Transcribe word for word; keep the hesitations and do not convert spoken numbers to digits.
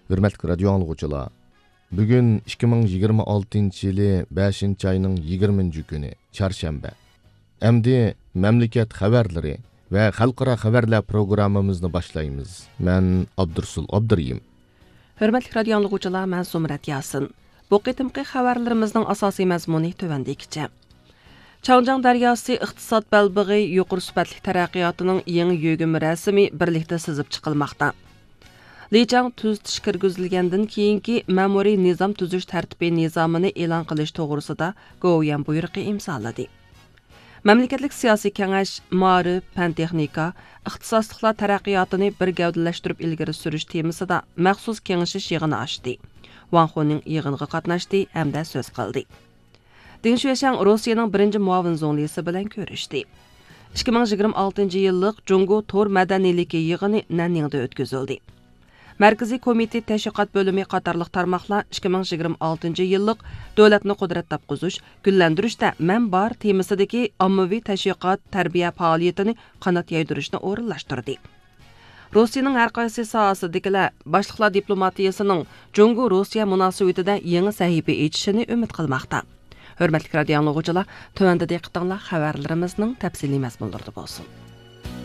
Hürmetli radio anlıqçılar, bugün ikki ming yigirma oltinchi yili beshinchi ayning yigirmanchi kuni çarşamba. Endi memleket xabarlari ve xalqaro xabarlar programmamizni boshlaymiz. Men Abdursul Abduriyim. Hürmetli radio anlıqçılar, men Sumrat Yasin. Bu qitimqi xabarlarimizning asosiy mazmuni tövendekicha. Changjiang daryosi iqtisod balbig'i yuqori sifatli taraqqiyotining yangi yugim rasmi birlikda sizib chiqilmoqda. Lichang tuzitish kirgizilgandan keyingi ma'muriy nizom tuzish tartibi nizomini e'lon qilish to'g'risida Go'yan buyruqi imzoladi. Mamlakatlik siyosiy kengash ma'rif, fan texnika, ixtisosliklar taraqqiyotini bir gavdalashtirib ilgari surish temasida maxsus kengashish yig'ini ochdi. Wang Huning yig'inga qatnashdi hamda so'z qildi. Deng Xuexiang Rossiyaning birinchi muavin zonglisi bilan ko'rishdi. ikki ming yigirma oltinchi yillik Jungo Tor madaniyligi yig'ini Nanningda o'tkazildi. Markaziy komitey tashviqot bo'limi qatorliq tarmoqlar ikki ming yigirma oltinchi yillik davlatni qudrat topqizish, gullantirishda men bor temasidagi ommaviy tashviqot tarbiya faoliyatini qanot yaydirishni o'rinlashtirdi. Rossiyaning har qaysi sohasidagilar boshliqlar diplomatiyasining Jungo Rossiya munosabatida yangi sahifa ochishini umid qilmoqda. Hürmetli radio anlıqçılar, tövəndə diqqətinizlər xəbərlərimizin təfsili məzmunlarında olsun.